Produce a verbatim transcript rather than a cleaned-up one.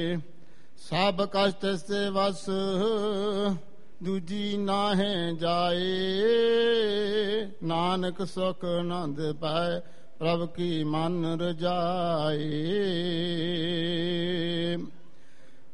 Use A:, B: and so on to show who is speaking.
A: ਸਭ ਕਸ਼ਟ ਸੇ ਵਸ ਦੂਜੀ ਨਾਹੀਂ ਜਾਏ। ਨਾਨਕ ਸੁਖ ਆਨੰਦ ਪਾਏ ਪ੍ਰਭ ਕੀ ਮਨ ਰਜਾਏ।